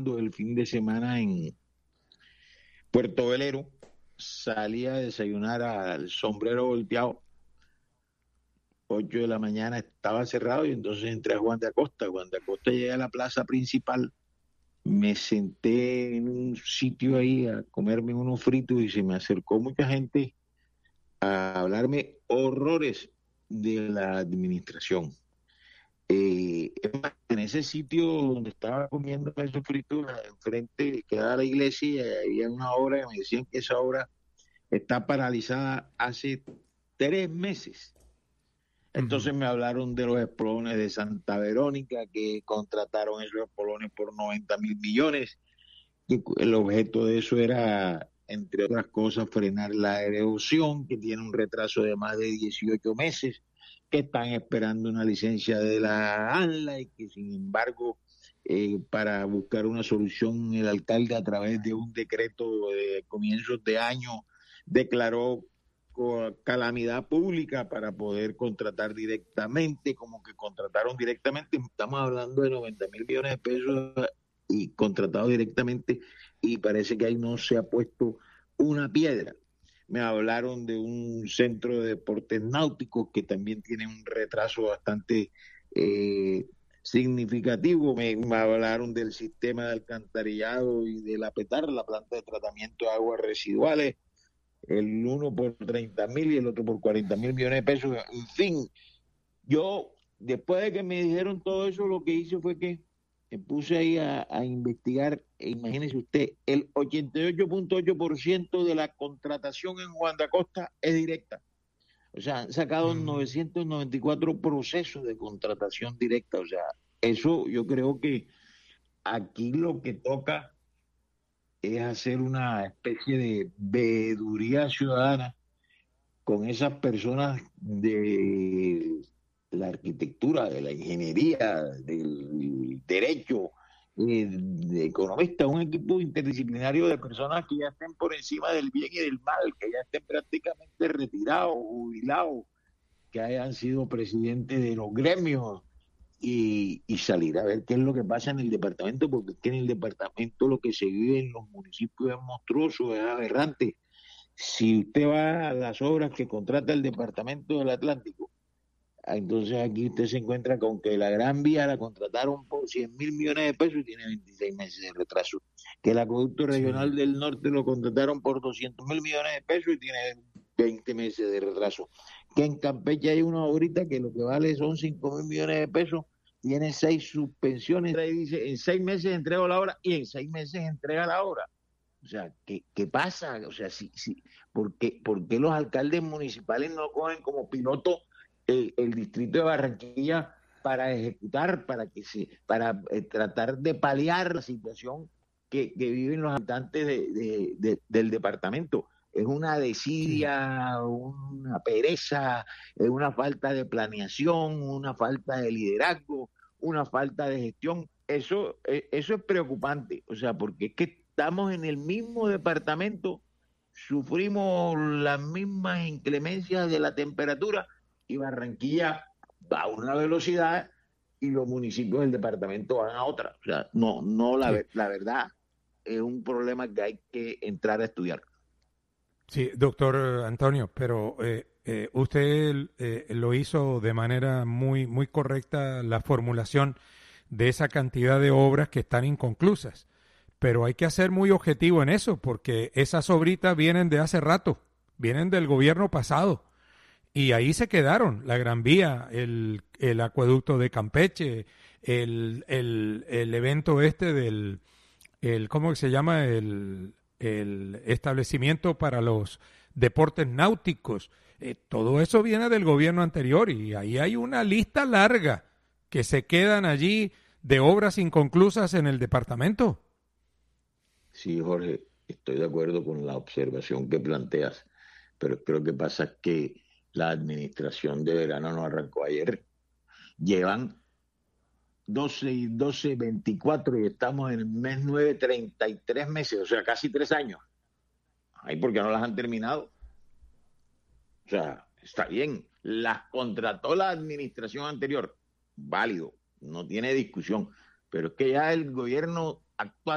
el fin de semana en Puerto Velero, salí a desayunar al Sombrero Volteado, 8 de la mañana estaba cerrado y entonces entré a Juan de Acosta. Juan de Acosta llegué a la plaza principal, me senté en un sitio ahí a comerme unos fritos y se me acercó mucha gente a hablarme horrores de la administración. Es más, en ese sitio donde estaba comiendo esos fritos, enfrente quedaba la iglesia y había una obra que me decían que esa obra está paralizada hace 3 meses. Entonces me hablaron de los espolones de Santa Verónica, que contrataron esos espolones por 90.000 millones. Y el objeto de eso era, entre otras cosas, frenar la erosión, que tiene un retraso de más de 18 meses, que están esperando una licencia de la ANLA y que, sin embargo, para buscar una solución, el alcalde, a través de un decreto de comienzos de año, declaró calamidad pública para poder contratar directamente, como que contrataron directamente. Estamos hablando de 90.000 millones de pesos y contratado directamente, y parece que ahí no se ha puesto una piedra. Me hablaron de un centro de deportes náuticos que también tiene un retraso bastante significativo. Me hablaron del sistema de alcantarillado y de la PETAR, la planta de tratamiento de aguas residuales, el uno por 30.000 y el otro por 40.000 millones de pesos. En fin, yo, después de que me dijeron todo eso, lo que hice fue que me puse ahí a investigar. Imagínese usted, el 88.8% de la contratación en Juan de Acosta es directa. O sea, han sacado 994 procesos de contratación directa. O sea, eso yo creo que aquí lo que toca es hacer una especie de veeduría ciudadana con esas personas de la arquitectura, de la ingeniería, del derecho, de economistas, un equipo interdisciplinario de personas que ya estén por encima del bien y del mal, que ya estén prácticamente retirados, jubilados, que hayan sido presidentes de los gremios, y salir a ver qué es lo que pasa en el departamento, porque es que en el departamento lo que se vive en los municipios es monstruoso, es aberrante. Si usted va a las obras que contrata el Departamento del Atlántico, entonces aquí usted se encuentra con que la Gran Vía la contrataron por 100.000 millones de pesos y tiene 26 meses de retraso. Que el Acueducto Regional del Norte lo contrataron por 200.000 millones de pesos y tiene 20 meses de retraso. Que en Campeche hay una obrita que lo que vale son 5.000 millones de pesos, tiene 6 suspensiones, y dice, en 6 meses entrego la obra y en 6 meses entrega la obra. O sea, ¿qué pasa? O sea, ¿por qué los alcaldes municipales no cogen como piloto el distrito de Barranquilla para ejecutar, para tratar de paliar la situación que viven los habitantes del departamento? Es una desidia, una pereza, es una falta de planeación, una falta de liderazgo, una falta de gestión. Eso es preocupante, o sea, porque es que estamos en el mismo departamento, sufrimos las mismas inclemencias de la temperatura y Barranquilla va a una velocidad y los municipios del departamento van a otra. O sea, no, Sí, la verdad es un problema que hay que entrar a estudiar. sí, doctor Antonio, pero usted lo hizo de manera muy, muy correcta la formulación de esa cantidad de obras que están inconclusas. Pero hay que ser muy objetivo en eso, porque esas obritas vienen de hace rato, vienen del gobierno pasado. Y ahí se quedaron, la Gran Vía, el acueducto de Campeche, el evento este ¿cómo se llama? El establecimiento para los deportes náuticos. Todo eso viene del gobierno anterior y ahí hay una lista larga que se quedan allí de obras inconclusas en el departamento. Sí, Jorge, estoy de acuerdo con la observación que planteas, pero creo que pasa es que la administración de verano no arrancó ayer. Llevan 12 y 12, 24 y estamos en el mes 9, 33 meses, o sea, casi 3 años. Ay, ¿por qué no las han terminado? O sea, está bien, las contrató la administración anterior, válido, no tiene discusión, pero es que ya el gobierno actual